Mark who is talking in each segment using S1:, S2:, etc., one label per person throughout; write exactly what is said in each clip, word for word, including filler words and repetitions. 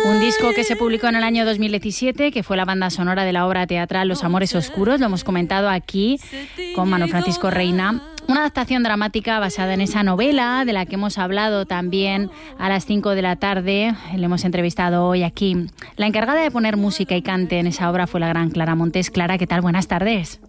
S1: Un disco que se publicó en el año dos mil diecisiete, que fue la banda sonora de la obra teatral Los Amores Oscuros. Lo hemos comentado aquí con Manuel Francisco Reina. Una adaptación dramática basada en esa novela de la que hemos hablado también a las cinco de la tarde. Le hemos entrevistado hoy aquí. La encargada de poner música y cante en esa obra fue la gran Clara Montes. Clara, ¿qué tal? Buenas tardes.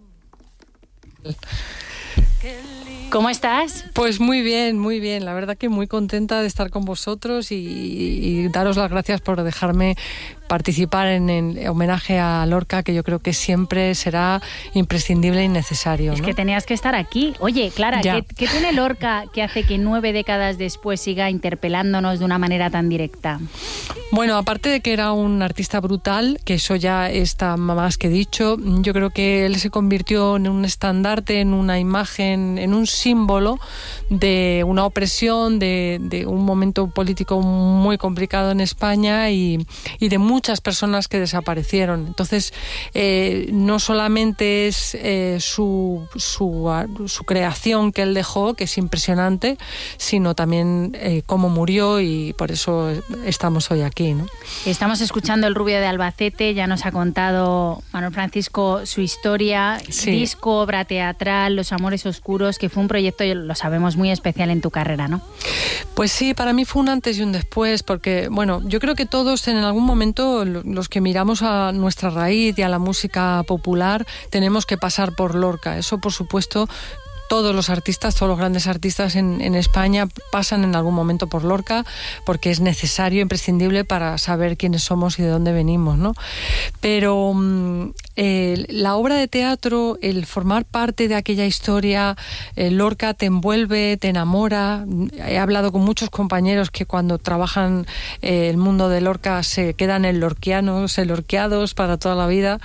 S1: ¿Cómo estás?
S2: Pues muy bien, muy bien. La verdad que muy contenta de estar con vosotros y, y daros las gracias por dejarme participar en el homenaje a Lorca, que yo creo que siempre será imprescindible y necesario, ¿no?
S1: Es que tenías que estar aquí. Oye, Clara, ¿qué, ¿qué tiene Lorca que hace que nueve décadas después siga interpelándonos de una manera tan directa?
S2: Bueno, aparte de que era un artista brutal, que eso ya está más que dicho, yo creo que él se convirtió en un estandarte, en una imagen, en un símbolo de una opresión, de, de un momento político muy complicado en España y, y de muchas personas que desaparecieron. Entonces, eh, no solamente es eh, su, su, su creación que él dejó, que es impresionante, sino también eh, cómo murió, y por eso estamos hoy aquí, ¿no?
S1: Estamos escuchando El Rubio de Albacete. Ya nos ha contado Manuel Francisco su historia, sí. Disco, obra teatral, Los Amores Oscuros, que fue un proyecto, lo sabemos, muy especial en tu carrera, ¿no?
S2: Pues sí, para mí fue un antes y un después, porque, bueno, yo creo que todos en algún momento, los que miramos a nuestra raíz y a la música popular, tenemos que pasar por Lorca. Eso, por supuesto, todos los artistas, todos los grandes artistas en, en España pasan en algún momento por Lorca, porque es necesario, imprescindible para saber quiénes somos y de dónde venimos, ¿no? Pero eh, la obra de teatro, el formar parte de aquella historia, eh, Lorca te envuelve, te enamora. He hablado con muchos compañeros que cuando trabajan eh, el mundo de Lorca se quedan elorquianos, elorquiados para toda la vida.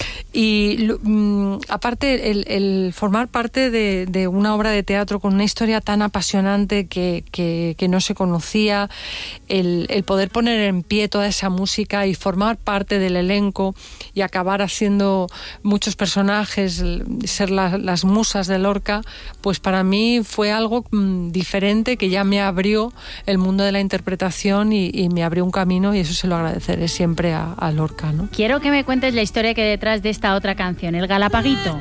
S2: Y mm, aparte, el, el formar parte de, de una obra de teatro con una historia tan apasionante que, que, que no se conocía, el, el poder poner en pie toda esa música y formar parte del elenco y acabar haciendo muchos personajes, ser la, las musas de Lorca, pues para mí fue algo mm, diferente, que ya me abrió el mundo de la interpretación y, y me abrió un camino, y eso se lo agradeceré siempre a, a Lorca, ¿no?
S1: Quiero que me cuentes la historia que hay detrás de esta otra canción, El Galapaguito.